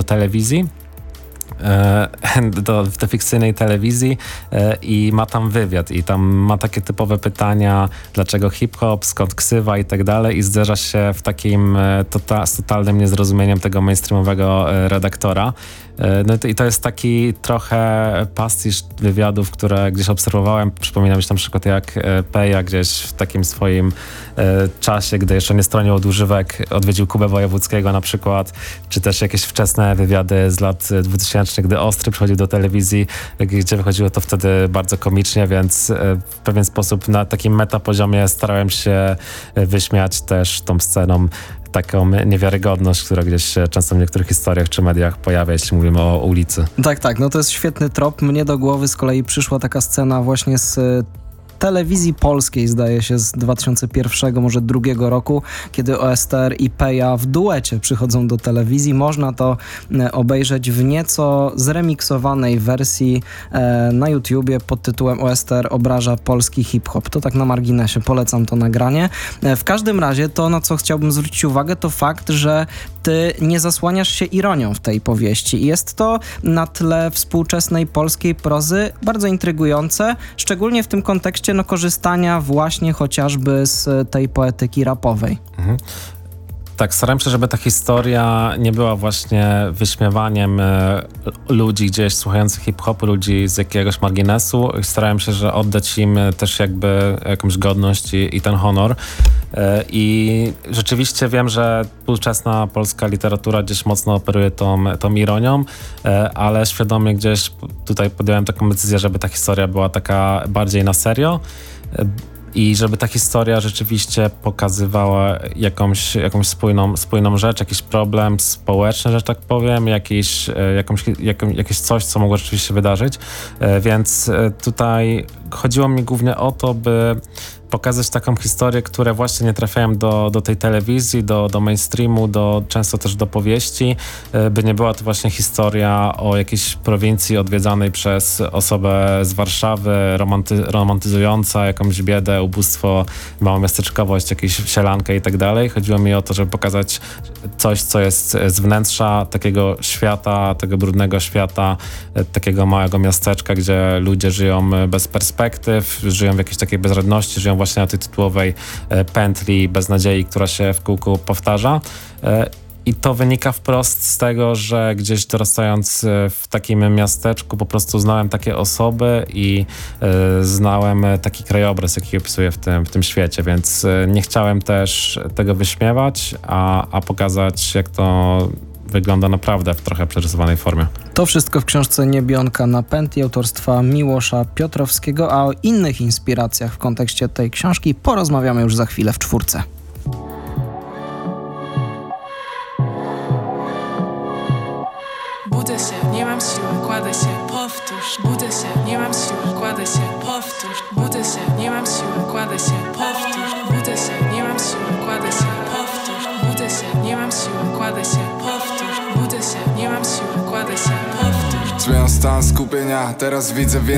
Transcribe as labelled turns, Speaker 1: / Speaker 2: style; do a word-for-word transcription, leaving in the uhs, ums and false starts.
Speaker 1: telewizji. Do, do fikcyjnej telewizji i ma tam wywiad i tam ma takie typowe pytania, dlaczego hip-hop, skąd ksywa i tak dalej i zderza się w takim tota, z totalnym niezrozumieniem tego mainstreamowego redaktora. No i to jest taki trochę pastisz wywiadów, które gdzieś obserwowałem. Przypomina mi się na przykład jak Peja gdzieś w takim swoim czasie, gdy jeszcze nie stronił od używek, odwiedził Kubę Wojewódzkiego na przykład, czy też jakieś wczesne wywiady z lat dwutysięcznych, gdy Ostry przychodził do telewizji, gdzie wychodziło to wtedy bardzo komicznie, więc w pewien sposób na takim metapoziomie starałem się wyśmiać też tą sceną taką niewiarygodność, która gdzieś się często w niektórych historiach czy mediach pojawia, jeśli mówimy o ulicy.
Speaker 2: Tak, tak, no to jest świetny trop. Mnie do głowy z kolei przyszła taka scena właśnie z telewizji polskiej, zdaje się, z dwa tysiące pierwszego, może drugiego roku, kiedy O S T R i Peja w duecie przychodzą do telewizji. Można to obejrzeć w nieco zremiksowanej wersji e, na YouTubie pod tytułem O S T R obraża polski hip-hop. To tak na marginesie, polecam to nagranie. E, w każdym razie to, na co chciałbym zwrócić uwagę, to fakt, że ty nie zasłaniasz się ironią w tej powieści. Jest to na tle współczesnej polskiej prozy bardzo intrygujące, szczególnie w tym kontekście no, korzystania właśnie chociażby z tej poetyki rapowej. Mhm.
Speaker 1: Tak, starałem się, żeby ta historia nie była właśnie wyśmiewaniem e, ludzi gdzieś słuchających hip-hopu, ludzi z jakiegoś marginesu. Starałem się, że oddać im też jakby jakąś godność i, i ten honor. E, I rzeczywiście wiem, że współczesna polska literatura gdzieś mocno operuje tą, tą ironią, e, ale świadomie gdzieś tutaj podjąłem taką decyzję, żeby ta historia była taka bardziej na serio. E, I żeby ta historia rzeczywiście pokazywała jakąś, jakąś spójną, spójną rzecz, jakiś problem społeczny, że tak powiem, jakiś, jakąś, jaką, jakieś coś, co mogło rzeczywiście wydarzyć. Więc tutaj chodziło mi głównie o to, by pokazać taką historię, które właśnie nie trafiają do, do tej telewizji, do, do mainstreamu, do, często też do powieści, by nie była to właśnie historia o jakiejś prowincji odwiedzanej przez osobę z Warszawy, romanty, romantyzująca jakąś biedę, ubóstwo, małomiasteczkowość, jakąś sielankę i tak dalej. Chodziło mi o to, żeby pokazać coś, co jest z wnętrza takiego świata, tego brudnego świata, takiego małego miasteczka, gdzie ludzie żyją bez perspektyw, żyją w jakiejś takiej bezradności, żyją właśnie na tej tytułowej pętli beznadziei, która się w kółku powtarza. I to wynika wprost z tego, że gdzieś dorastając w takim miasteczku po prostu znałem takie osoby i y, znałem taki krajobraz, jaki opisuję w tym, w tym świecie, więc nie chciałem też tego wyśmiewać, a, a pokazać, jak to wygląda naprawdę w trochę przerysowanej formie.
Speaker 2: To wszystko w książce Niebionka na pętli autorstwa Miłosza Piotrowskiego, a o innych inspiracjach w kontekście tej książki porozmawiamy już za chwilę w czwórce.
Speaker 3: Budzę się, nie mam siły, kładę się, powtórz. Budzę się, nie mam siły, kładę się, powtórz. Budzę się, nie mam siły, kładę się, powtórz. Budzę się, nie mam siły, kładę się, powtórz. Budzę się, nie mam siły, kładę się, powtórz. Budzę się, nie mam siły, kładę się, powtórz.
Speaker 4: Zmieniam stan skupienia, teraz widzę więcej.